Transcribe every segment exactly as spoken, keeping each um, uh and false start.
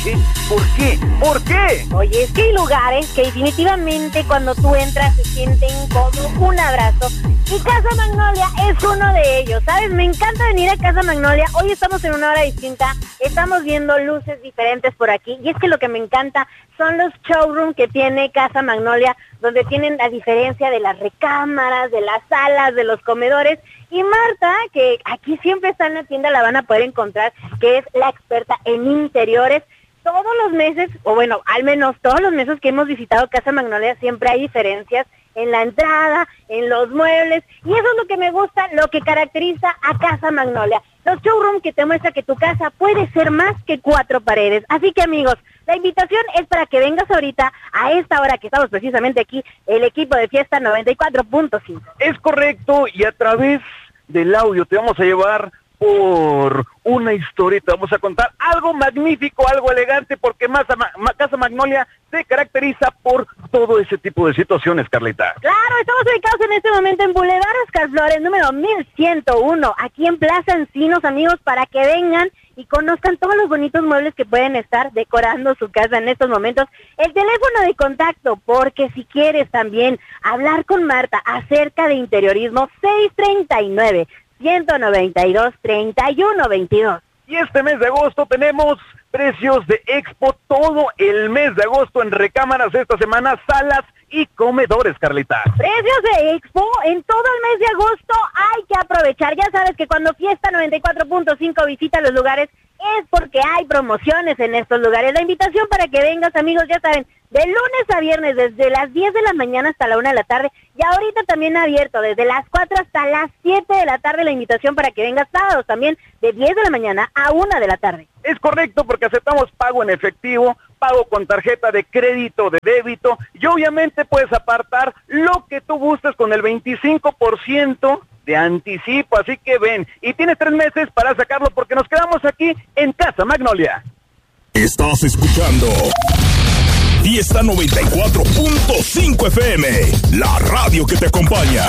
qué? ¿Por qué? ¿Por qué? Oye, es que hay lugares que definitivamente cuando tú entras se sienten como un abrazo. Y Casa Magnolia es uno de ellos, ¿sabes? Me encanta venir a Casa Magnolia. Hoy estamos en una hora distinta, estamos viendo luces diferentes por aquí. Y es que lo que me encanta son los showrooms que tiene Casa Magnolia, donde tienen la diferencia de las recámaras, de las salas, de los comedores. Y Marta, que aquí siempre está en la tienda, la van a poder encontrar, que es la experta en interiores. Todos los meses, o bueno, al menos todos los meses que hemos visitado Casa Magnolia, siempre hay diferencias en la entrada, en los muebles, y eso es lo que me gusta, lo que caracteriza a Casa Magnolia. Los showrooms que te muestra que tu casa puede ser más que cuatro paredes. Así que, amigos, la invitación es para que vengas ahorita a esta hora que estamos precisamente aquí, el equipo de Fiesta noventa y cuatro punto cinco. Es correcto, y a través del audio te vamos a llevar por una historia, te vamos a contar algo magnífico, algo elegante, porque más Ma- Ma- Casa Magnolia se caracteriza por todo ese tipo de situaciones, Carlita. Claro, estamos ubicados en este momento en Boulevard Oscar Flores, número mil ciento uno, aquí en Plaza Encinos, amigos, para que vengan y conozcan todos los bonitos muebles que pueden estar decorando su casa en estos momentos. El teléfono de contacto, porque si quieres también hablar con Marta acerca de interiorismo, seis treinta y nueve, ciento noventa y dos, treinta y uno veintidós. Y este mes de agosto tenemos precios de Expo todo el mes de agosto en recámaras esta semana, salas y comedores, Carlita. Precios de Expo en todo el mes de agosto, hay que aprovechar. Ya sabes que cuando Fiesta noventa y cuatro punto cinco visita los lugares es porque hay promociones en estos lugares. La invitación para que vengas, amigos, ya saben, de lunes a viernes desde las diez de la mañana hasta la una de la tarde, y ahorita también abierto desde las cuatro hasta las siete de la tarde la invitación para que vengas sábados también de diez de la mañana a una de la tarde. Es correcto, porque aceptamos pago en efectivo, pago con tarjeta de crédito, de débito, y obviamente puedes apartar lo que tú gustes con el veinticinco por ciento de anticipo, así que ven, y tienes tres meses para sacarlo porque nos quedamos aquí en Casa Magnolia. Estás escuchando Fiesta noventa y cuatro punto cinco F M, la radio que te acompaña.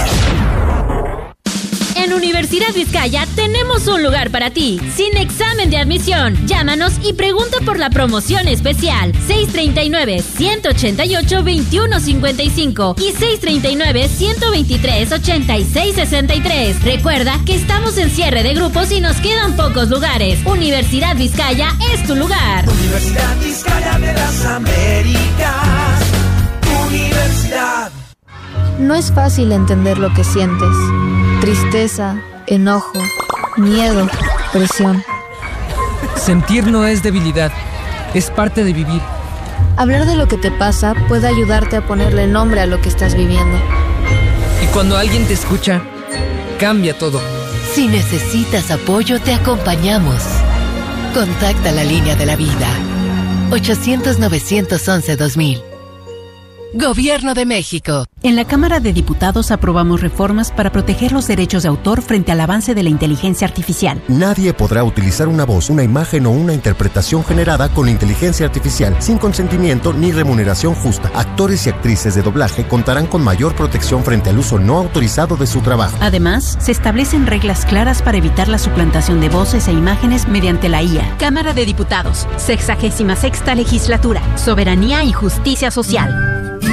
En Universidad Vizcaya tenemos un lugar para ti, sin examen de admisión. Llámanos y pregunta por la promoción especial seis treinta y nueve, ciento ochenta y ocho, veintiuno cincuenta y cinco y seis treinta y nueve, ciento veintitrés, ochenta y seis sesenta y tres. Recuerda que estamos en cierre de grupos y nos quedan pocos lugares. Universidad Vizcaya es tu lugar. Universidad Vizcaya de las Américas. Universidad. No es fácil entender lo que sientes. Tristeza, enojo, miedo, presión. Sentir no es debilidad, es parte de vivir. Hablar de lo que te pasa puede ayudarte a ponerle nombre a lo que estás viviendo. Y cuando alguien te escucha, cambia todo. Si necesitas apoyo, te acompañamos. Contacta la línea de la vida. ochocientos, novecientos once, dos mil. Gobierno de México. En la Cámara de Diputados aprobamos reformas para proteger los derechos de autor frente al avance de la inteligencia artificial. Nadie podrá utilizar una voz, una imagen o una interpretación generada con inteligencia artificial sin consentimiento ni remuneración justa. Actores y actrices de doblaje contarán con mayor protección frente al uso no autorizado de su trabajo. Además, se establecen reglas claras para evitar la suplantación de voces e imágenes mediante la I A. Cámara de Diputados, sexagésima sexta legislatura, soberanía y justicia social.